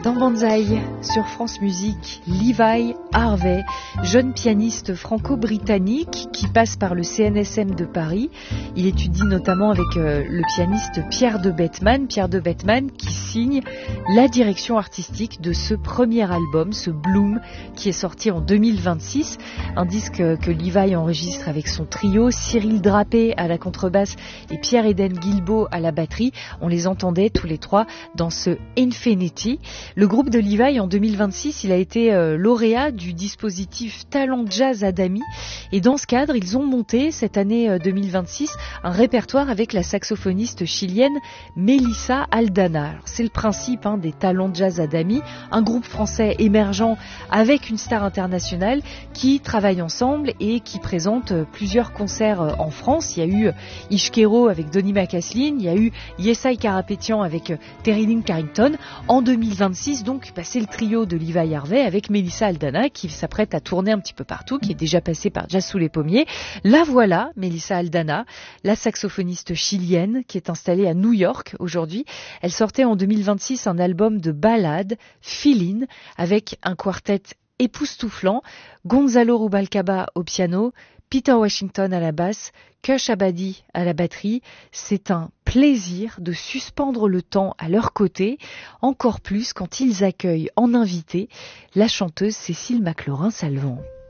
Dans Banzai, sur France Musique, Levi Harvey, jeune pianiste franco-britannique qui passe par le CNSM de Paris. Il étudie notamment avec le pianiste Pierre de Bettman qui signe la direction artistique de ce premier album, ce Bloom, qui est sorti en 2026. Un disque que Levi enregistre avec son trio, Cyril Drapé à la contrebasse et Pierre-Éden Guilbeault à la batterie. On les entendait tous les trois dans ce Infinity. Le groupe de Levi, en 2026, il a été lauréat du dispositif Talent Jazz Adami. Et dans ce cadre, ils ont monté, cette année 2026, un répertoire avec la saxophoniste chilienne Melissa Aldana. Alors, c'est le principe des Talent Jazz Adami, un groupe français émergent avec une star internationale qui travaillent ensemble et qui présente plusieurs concerts en France. Il y a eu Ishkero avec Donny McCaslin, il y a eu Yesai Karapetian avec Terry Lynn Carrington. En 2026, donc, c'est le trio de Levi Harvey avec Melissa Aldana qui s'apprête à tourner un petit peu partout, qui est déjà passée par Jazz sous les pommiers. La voilà, Melissa Aldana, la saxophoniste chilienne qui est installée à New York aujourd'hui. Elle sortait en 2026 un album de ballades, Feelin', avec un quartet époustouflant, Gonzalo Rubalcaba au piano, Peter Washington à la basse, Kush Abadi à la batterie. C'est un plaisir de suspendre le temps à leur côté, encore plus quand ils accueillent en invité la chanteuse Cécile McLaurin-Salvant.